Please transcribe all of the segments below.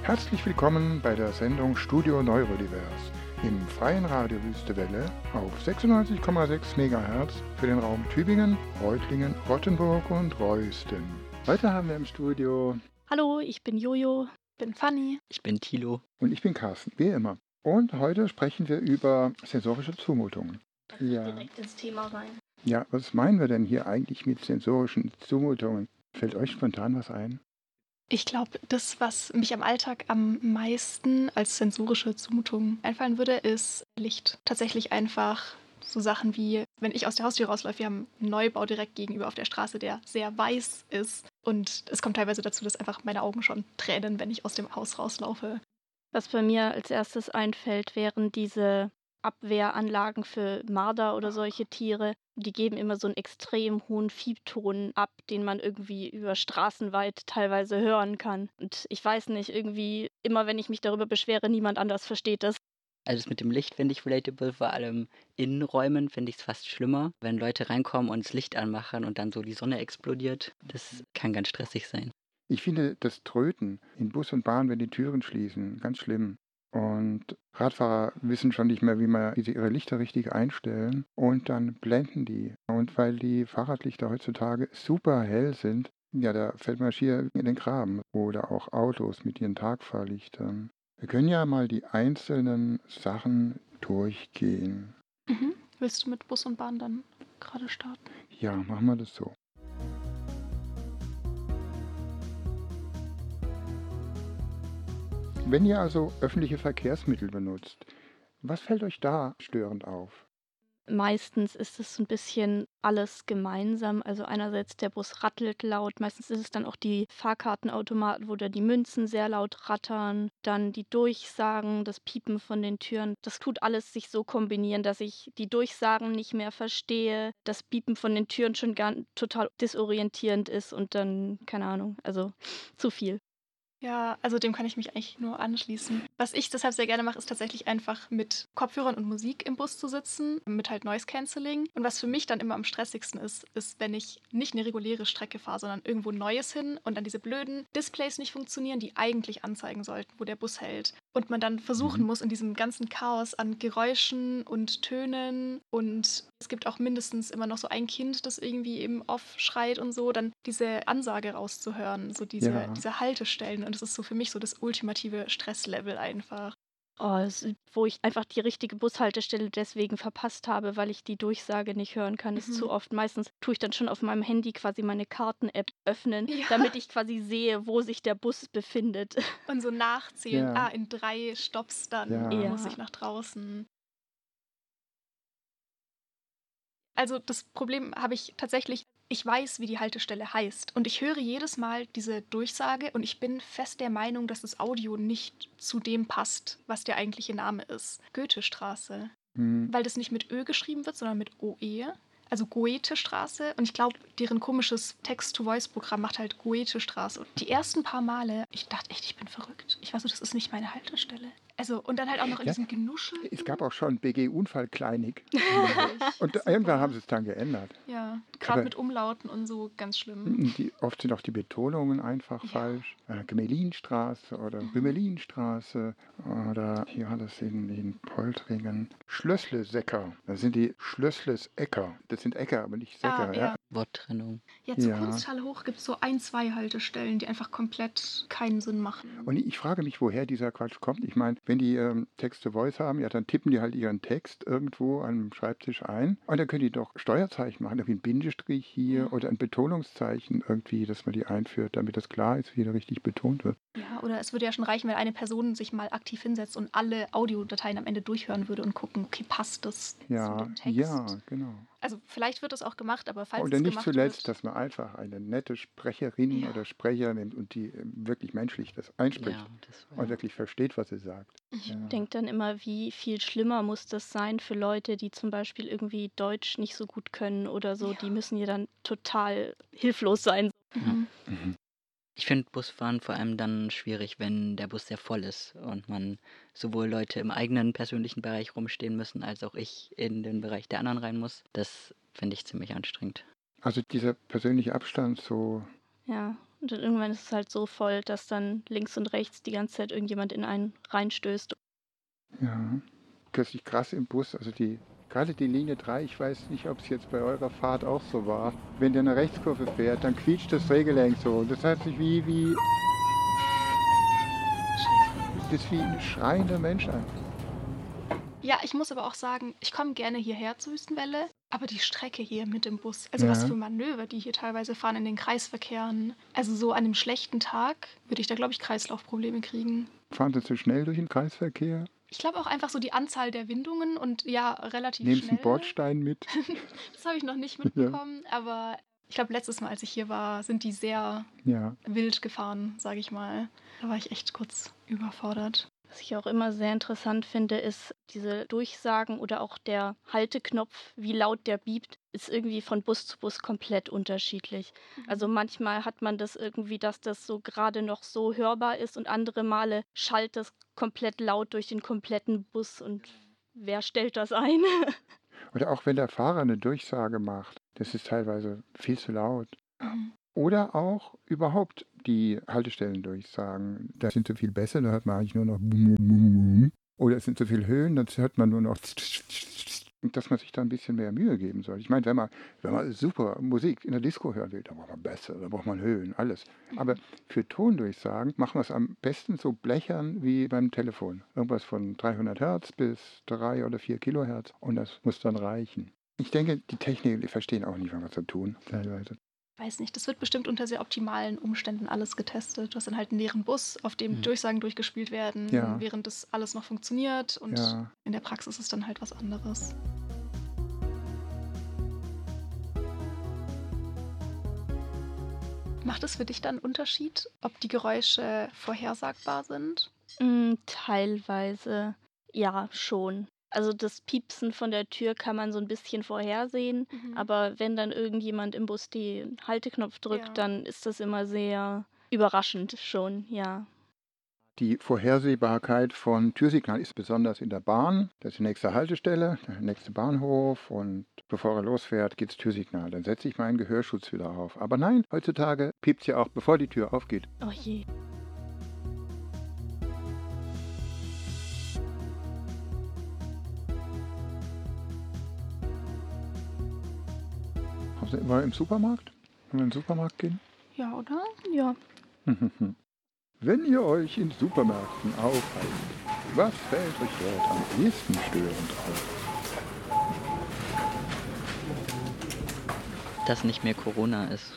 Herzlich willkommen bei der Sendung Studio Neurodivers im freien Radio Wüstewelle auf 96,6 MHz für den Raum Tübingen, Reutlingen, Rottenburg und Reusden. Heute haben wir im Studio... Hallo, ich bin Jojo, ich bin Fanny. Ich bin Thilo. Und ich bin Carsten, wie immer. Und heute sprechen wir über sensorische Zumutungen. Direkt ins Thema rein. Ja, was meinen wir denn hier eigentlich mit sensorischen Zumutungen? Fällt euch spontan was ein? Ich glaube, das, was mich am Alltag am meisten als sensorische Zumutung einfallen würde, ist Licht. Tatsächlich einfach so Sachen wie, wenn ich aus der Haustür rausläufe, wir haben einen Neubau direkt gegenüber auf der Straße, der sehr weiß ist. Und es kommt teilweise dazu, dass einfach meine Augen schon tränen, wenn ich aus dem Haus rauslaufe. Was bei mir als erstes einfällt, wären diese Abwehranlagen für Marder oder solche Tiere. Die geben immer so einen extrem hohen Fiebton ab, den man irgendwie über straßenweit teilweise hören kann. Und ich weiß nicht, irgendwie immer wenn ich mich darüber beschwere, niemand anders versteht das. Also das mit dem Licht finde ich relatable, vor allem in Räumen finde ich es fast schlimmer, wenn Leute reinkommen und das Licht anmachen und dann so die Sonne explodiert. Das kann ganz stressig sein. Ich finde das Tröten in Bus und Bahn, wenn die Türen schließen, ganz schlimm. Und Radfahrer wissen schon nicht mehr, wie sie ihre Lichter richtig einstellen. Und dann blenden die. Und weil die Fahrradlichter heutzutage super hell sind, ja, da fällt man schier in den Graben. Oder auch Autos mit ihren Tagfahrlichtern. Wir können ja mal die einzelnen Sachen durchgehen. Willst du mit Bus und Bahn dann gerade starten? Ja, machen wir das so. Wenn ihr also öffentliche Verkehrsmittel benutzt, was fällt euch da störend auf? Meistens ist es so ein bisschen alles gemeinsam. Also einerseits der Bus rattelt laut, meistens ist es dann auch die Fahrkartenautomaten, wo da die Münzen sehr laut rattern, dann die Durchsagen, das Piepen von den Türen. Das tut alles sich so kombinieren, dass ich die Durchsagen nicht mehr verstehe, das Piepen von den Türen schon total disorientierend ist und dann, keine Ahnung, also zu viel. Ja, also dem kann ich mich eigentlich nur anschließen. Was ich deshalb sehr gerne mache, ist tatsächlich einfach mit Kopfhörern und Musik im Bus zu sitzen, mit halt Noise Cancelling. Und was für mich dann immer am stressigsten ist, wenn ich nicht eine reguläre Strecke fahre, sondern irgendwo Neues hin und dann diese blöden Displays nicht funktionieren, die eigentlich anzeigen sollten, wo der Bus hält. Und man dann versuchen muss, in diesem ganzen Chaos an Geräuschen und Tönen, und es gibt auch mindestens immer noch so ein Kind, das irgendwie eben off schreit und so, dann diese Ansage rauszuhören, so diese Haltestellen. Und das ist so für mich so das ultimative Stresslevel einfach. Wo ich einfach die richtige Bushaltestelle deswegen verpasst habe, weil ich die Durchsage nicht hören kann, ist zu oft. Meistens tue ich dann schon auf meinem Handy quasi meine Karten-App öffnen, damit ich quasi sehe, wo sich der Bus befindet. Und so nachzählen, Ja. in 3 Stopps dann Ja. muss ich nach draußen. Also das Problem habe ich tatsächlich, ich weiß, wie die Haltestelle heißt. Und ich höre jedes Mal diese Durchsage und ich bin fest der Meinung, dass das Audio nicht zu dem passt, was der eigentliche Name ist. Goethestraße. Weil das nicht mit Ö geschrieben wird, sondern mit OE. Also Goethestraße. Und ich glaube, deren komisches Text-to-Voice-Programm macht halt Goethestraße. Und die ersten paar Male, ich dachte echt, ich bin verrückt. Ich weiß so, das ist nicht meine Haltestelle. Also, und dann halt auch noch in diesem Genuschel. Es gab auch schon BG-Unfall-Kleinig. Und Super. irgendwann haben sie es dann geändert. Ja, gerade Aber- mit Umlauten und so, ganz schlimm. Oft sind auch die Betonungen einfach falsch. Gemelinstraße oder Rümelinstraße oder hier war das in Poltringen. Schlösslesäcker. Das sind die Schlösslesäcker. Das sind Äcker, aber nicht Säcker. Ja. Worttrennung. Ja, zu Ja. Kunsthalle hoch gibt es so 2 Haltestellen, die einfach komplett keinen Sinn machen. Und ich frage mich, woher dieser Quatsch kommt. Ich meine, wenn die Text-to-Voice haben, ja, dann tippen die halt ihren Text irgendwo an einem Schreibtisch ein. Und dann können die doch Steuerzeichen machen, irgendwie ein Bindestrich hier oder ein Betonungszeichen irgendwie, dass man die einführt, damit das klar ist, wie da richtig betont wird. Ja, oder es würde ja schon reichen, wenn eine Person sich mal aktiv hinsetzt und alle Audiodateien am Ende durchhören würde und gucken, okay, passt das zu dem Text? Ja, genau. Also vielleicht wird das auch gemacht, aber falls Oder es nicht gemacht zuletzt, wird... dass man einfach eine nette Sprecherin oder Sprecher nimmt und die wirklich menschlich das einspricht Ja, das und wirklich versteht, was sie sagt. Ich denke dann immer, wie viel schlimmer muss das sein für Leute, die zum Beispiel irgendwie Deutsch nicht so gut können oder so. Die müssen ja dann total hilflos sein. Ich finde Busfahren vor allem dann schwierig, wenn der Bus sehr voll ist und man sowohl Leute im eigenen persönlichen Bereich rumstehen müssen, als auch ich in den Bereich der anderen rein muss. Das finde ich ziemlich anstrengend. Also dieser persönliche Abstand so... Ja, Und dann irgendwann ist es halt so voll, dass dann links und rechts die ganze Zeit irgendjemand in einen reinstößt. Ja, plötzlich krass im Bus, also gerade die Linie 3, ich weiß nicht, ob es jetzt bei eurer Fahrt auch so war. Wenn der eine Rechtskurve fährt, dann quietscht das Drehgelenk so. Das hört sich das ist wie ein schreiender Mensch an. Ja, ich muss aber auch sagen, ich komme gerne hierher zur Wüstenwelle, aber die Strecke hier mit dem Bus, also was Ja. für Manöver die hier teilweise fahren in den Kreisverkehren. Also so an einem schlechten Tag würde ich da, glaube ich, Kreislaufprobleme kriegen. Fahren sie zu schnell durch den Kreisverkehr? Ich glaube auch einfach so die Anzahl der Windungen und ja, relativ Nehmen sie einen schnell. Bordstein mit? Das habe ich noch nicht mitbekommen, aber ich glaube, letztes Mal, als ich hier war, sind die sehr Ja. wild gefahren, sage ich mal. Da war ich echt kurz überfordert. Was ich auch immer sehr interessant finde, ist diese Durchsagen oder auch der Halteknopf, wie laut der biebt, ist irgendwie von Bus zu Bus komplett unterschiedlich. Also manchmal hat man das irgendwie, dass das so gerade noch so hörbar ist und andere Male schallt das komplett laut durch den kompletten Bus und wer stellt das ein? Oder auch wenn der Fahrer eine Durchsage macht, das ist teilweise viel zu laut. Mhm. Oder auch überhaupt die Haltestellen durchsagen. Da sind so viel Bässe, da hört man eigentlich nur noch bum, bum, bum, bum. Oder es sind so viele Höhen, dann hört man nur noch und dass man sich da ein bisschen mehr Mühe geben soll. Ich meine, wenn man super Musik in der Disco hören will, dann braucht man Bässe, dann braucht man Höhen, alles. Aber für Tondurchsagen machen wir es am besten so blechern wie beim Telefon. Irgendwas von 300 Hertz bis 3 oder 4 Kilohertz und das muss dann reichen. Ich denke, die Techniker, die verstehen auch nicht, was sie tun, teilweise. Weiß nicht, das wird bestimmt unter sehr optimalen Umständen alles getestet. Du hast dann halt einen leeren Bus, auf dem Durchsagen durchgespielt werden, Ja. während das alles noch funktioniert. Und Ja. in der Praxis ist dann halt was anderes. Macht es für dich dann einen Unterschied, ob die Geräusche vorhersagbar sind? Teilweise ja, schon. Also das Piepsen von der Tür kann man so ein bisschen vorhersehen, aber wenn dann irgendjemand im Bus den Halteknopf drückt, Ja. dann ist das immer sehr überraschend schon, ja. Die Vorhersehbarkeit von Türsignal ist besonders in der Bahn. Das ist die nächste Haltestelle, der nächste Bahnhof und bevor er losfährt, geht's Türsignal. Dann setze ich meinen Gehörschutz wieder auf. Aber nein, heutzutage piept's ja auch, bevor die Tür aufgeht. Oh je. War im Supermarkt? Wollen wir in den Supermarkt gehen? Ja, oder? Ja. Wenn ihr euch in Supermärkten aufhaltet, was fällt euch dort am ehesten störend auf? Dass nicht mehr Corona ist.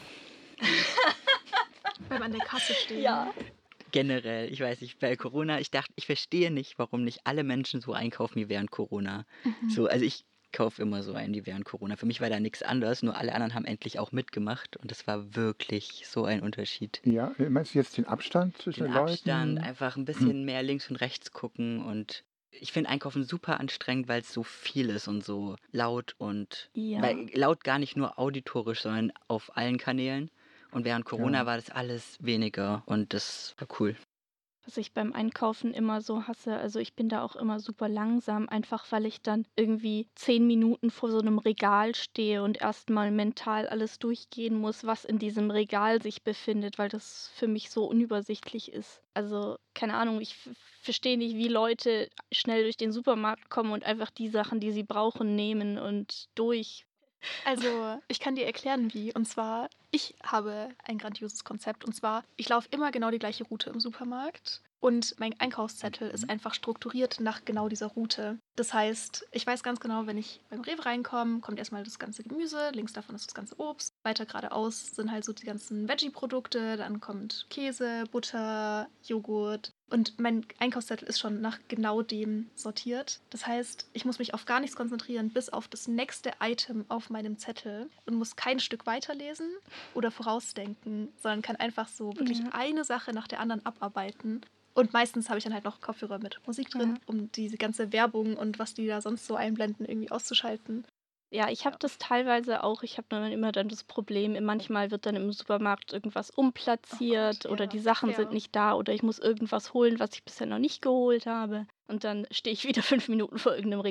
Weil wir an der Kasse stehen. Ja. Generell, ich weiß nicht, bei Corona, ich verstehe nicht, warum nicht alle Menschen so einkaufen wie während Corona. So, also ich kaufe immer so ein wie während Corona. Für mich war da nichts anderes, nur alle anderen haben endlich auch mitgemacht und das war wirklich so ein Unterschied. Ja, meinst du jetzt den Abstand zwischen Den den Leuten? Abstand, einfach ein bisschen mehr links und rechts gucken und ich finde Einkaufen super anstrengend, weil es so viel ist und so laut und Ja. weil laut gar nicht nur auditorisch, sondern auf allen Kanälen. Und während Corona Ja. war das alles weniger und das war cool. Was ich beim Einkaufen immer so hasse, also ich bin da auch immer super langsam, einfach weil ich dann irgendwie 10 Minuten vor so einem Regal stehe und erstmal mental alles durchgehen muss, was in diesem Regal sich befindet, weil das für mich so unübersichtlich ist. Also, keine Ahnung, ich verstehe nicht, wie Leute schnell durch den Supermarkt kommen und einfach die Sachen, die sie brauchen, nehmen und durch. Also, ich kann dir erklären, wie. Und zwar, ich habe ein grandioses Konzept. Und zwar, ich laufe immer genau die gleiche Route im Supermarkt. Und mein Einkaufszettel ist einfach strukturiert nach genau dieser Route. Das heißt, ich weiß ganz genau, wenn ich beim Rewe reinkomme, kommt erstmal das ganze Gemüse, links davon ist das ganze Obst. Weiter geradeaus sind halt so die ganzen Veggie-Produkte, dann kommt Käse, Butter, Joghurt. Und mein Einkaufszettel ist schon nach genau dem sortiert. Das heißt, ich muss mich auf gar nichts konzentrieren, bis auf das nächste Item auf meinem Zettel und muss kein Stück weiterlesen oder vorausdenken, sondern kann einfach so wirklich eine Sache nach der anderen abarbeiten. Und meistens habe ich dann halt noch Kopfhörer mit Musik drin, um diese ganze Werbung und was die da sonst so einblenden, irgendwie auszuschalten. Ja, ich habe das teilweise auch. Ich habe dann immer dann das Problem, manchmal wird dann im Supermarkt irgendwas umplatziert oder ja, die Sachen ja. sind nicht da oder ich muss irgendwas holen, was ich bisher noch nicht geholt habe. Und dann stehe ich wieder 5 Minuten vor irgendeinem Regal.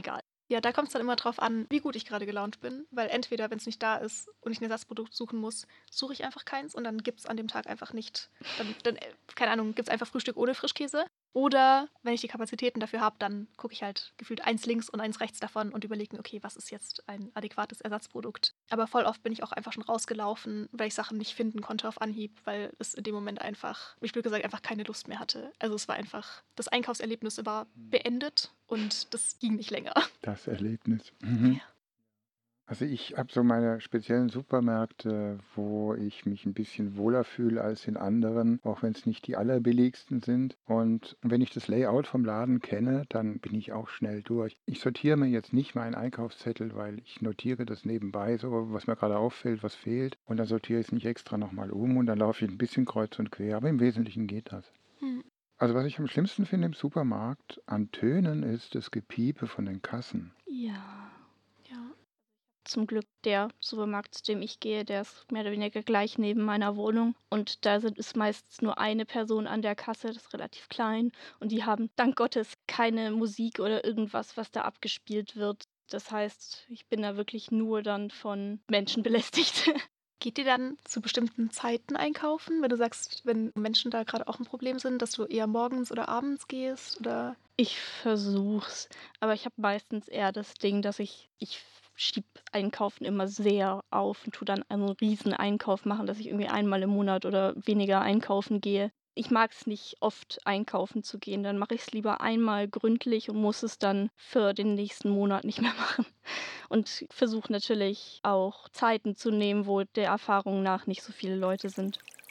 Ja, da kommt es dann immer drauf an, wie gut ich gerade gelaunt bin, weil entweder, wenn es nicht da ist und ich ein Ersatzprodukt suchen muss, suche ich einfach keins und dann gibt es an dem Tag einfach nicht, dann keine Ahnung, gibt es einfach Frühstück ohne Frischkäse. Oder wenn ich die Kapazitäten dafür habe, dann gucke ich halt gefühlt eins links und eins rechts davon und überlege mir, okay, was ist jetzt ein adäquates Ersatzprodukt. Aber voll oft bin ich auch einfach schon rausgelaufen, weil ich Sachen nicht finden konnte auf Anhieb, weil es in dem Moment einfach, ich blöd gesagt, einfach keine Lust mehr hatte. Also es war einfach, das Einkaufserlebnis war beendet und das ging nicht länger. Das Erlebnis. Ja. Also ich habe so meine speziellen Supermärkte, wo ich mich ein bisschen wohler fühle als in anderen, auch wenn es nicht die allerbilligsten sind. Und wenn ich das Layout vom Laden kenne, dann bin ich auch schnell durch. Ich sortiere mir jetzt nicht meinen Einkaufszettel, weil ich notiere das nebenbei so, was mir gerade auffällt, was fehlt. Und dann sortiere ich es nicht extra nochmal um und dann laufe ich ein bisschen kreuz und quer. Aber im Wesentlichen geht das. Hm. Also was ich am schlimmsten finde im Supermarkt an Tönen ist das Gepiepe von den Kassen. Ja. Ja. Zum Glück der Supermarkt, zu dem ich gehe, der ist mehr oder weniger gleich neben meiner Wohnung. Und da ist meistens nur eine Person an der Kasse, das ist relativ klein. Und die haben dank Gottes keine Musik oder irgendwas, was da abgespielt wird. Das heißt, ich bin da wirklich nur dann von Menschen belästigt. Geht ihr dann zu bestimmten Zeiten einkaufen, wenn du sagst, wenn Menschen da gerade auch ein Problem sind, dass du eher morgens oder abends gehst? Oder? Ich versuch's, aber ich habe meistens eher das Ding, dass ich schiebe Einkaufen immer sehr auf und tue dann einen riesen Einkauf machen, dass ich irgendwie einmal im Monat oder weniger einkaufen gehe. Ich mag es nicht oft einkaufen zu gehen, dann mache ich es lieber einmal gründlich und muss es dann für den nächsten Monat nicht mehr machen. Und versuche natürlich auch Zeiten zu nehmen, wo der Erfahrung nach nicht so viele Leute sind.